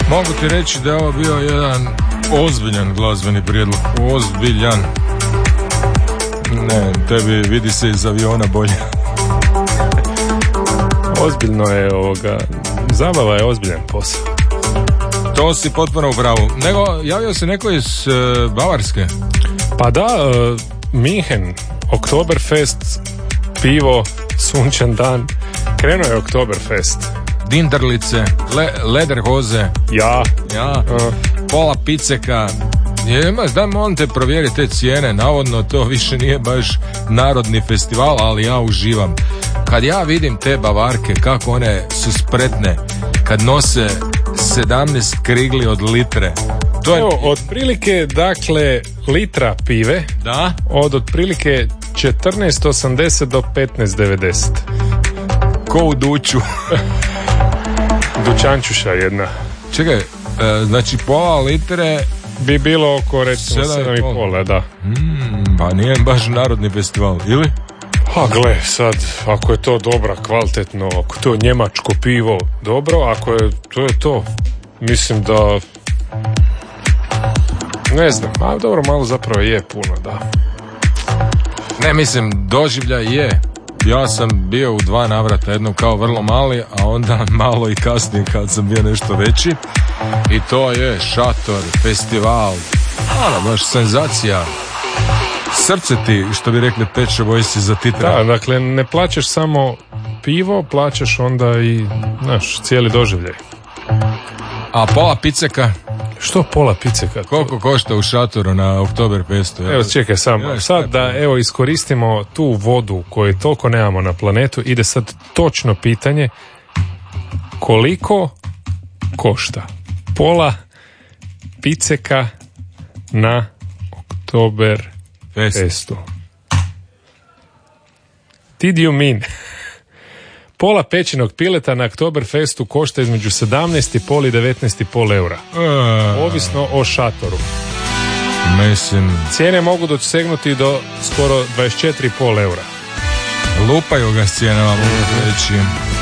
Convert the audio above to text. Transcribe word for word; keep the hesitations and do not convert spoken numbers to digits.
Mogu ti reći da je ovo bio jedan ozbiljan glazbeni prijedlog. Ozbiljan. Ne, tebi vidi se iz aviona bolje. Ozbiljno je ovoga. Zabava je ozbiljan posao. To si potpuno u pravu. Nego, javio se neko iz uh, Bavarske. Pa da, uh, Minhen, Oktoberfest, pivo, sunčan dan. Krenuo je Oktoberfest. Dinderlice, le, lederhoze. Ja. Ja. Uh. Pola piceka. Jema, daj molim te provjeri te cijene. Navodno to više nije baš narodni festival, ali ja uživam. Kad ja vidim te Bavarke, kako one su spretne, kad nose sedamnaest krigli od litre. To je... Evo, otprilike, dakle, litra pive. Da? Od otprilike četrnaest osamdeset do petnaest devedeset. Ko u duću. Dućančuša jedna. Čekaj, e, znači pola litre bi bilo oko recimo sedam i pol, da. Mm, pa nije baš narodni festival, ili? A gle, sad, ako je to dobra, kvalitetno, ako to njemačko pivo dobro, ako je, to je to. Mislim da, ne znam, a dobro, malo zapravo je puno, da. Ne, mislim, doživljaj je. Ja sam bio u dva navrata, jednom kao vrlo mali, a onda malo i kasnije kad sam bio nešto veći. I to je šator, festival, ala, baš senzacija. Srce ti, što bi rekli Pet Shop Boysi, za titra. Da, dakle, ne plaćaš samo pivo, plaćaš onda i, znaš, cijeli doživljaj. A pola piceka? Što pola piceka? Koliko košta u šatoru na Oktoberfestu? Evo, čekaj samo. Ja, sad da, evo, iskoristimo tu vodu koju toliko nemamo na planetu, ide sad točno pitanje koliko košta pola piceka na Oktoberfestu. Did you mean? Pola pečenog pileta na Oktoberfestu košta između sedamnaest i pol i devetnaest i pol eura. Uh, Ovisno o šatoru. Mislim... Cijene mogu dosegnuti do skoro dvadeset četiri i pol eura. Lupaju ga s cijenama, mogu reći.